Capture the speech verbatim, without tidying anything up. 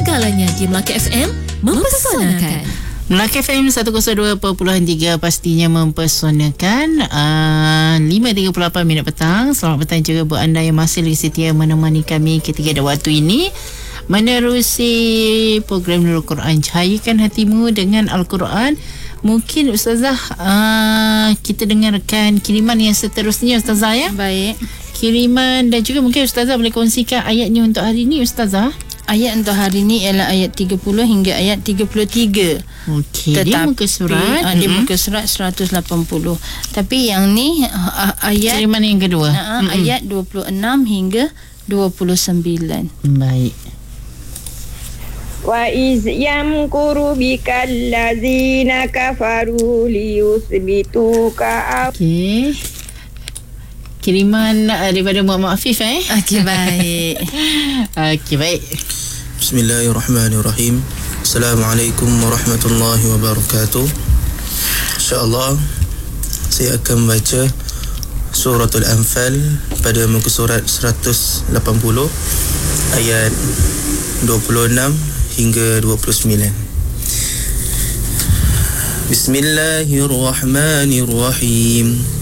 segalanya di Melaka F M mempesonakan. Melaka F M seratus dua perpuluhan tiga pastinya mempesonakan. uh, lima tiga puluh lapan minit petang. Selamat petang juga buat anda yang masih lagi setia menemani kami ketika ada waktu ini menerusi program Nurul Quran. Cahayakan hatimu dengan Al-Quran. Mungkin Ustazah, uh, kita dengarkan kiriman yang seterusnya Ustazah ya. Baik. Kiriman dan juga mungkin Ustazah boleh kongsikan ayatnya untuk hari ini Ustazah. Ayat untuk hari ini ialah ayat tiga puluh hingga ayat tiga puluh tiga. Okey, dia muka surat. Uh, dia muka surat seratus lapan puluh. Tapi yang ni uh, ayat kiriman yang kedua. Uh, ayat dua puluh enam hingga dua puluh sembilan. Baik. Wa iz yamkuru bikal ladzina kafaru liyusbituka. Okey. Kiriman uh, daripada Muhammad Afif eh. Okey, baik. Okey, baik. Bismillahirrahmanirrahim. Assalamualaikum warahmatullahi wabarakatuh. InsyaAllah saya akan baca Suratul Anfal pada muka surat seratus lapan puluh ayat dua puluh enam hingga dua puluh sembilan. Bismillahirrahmanirrahim.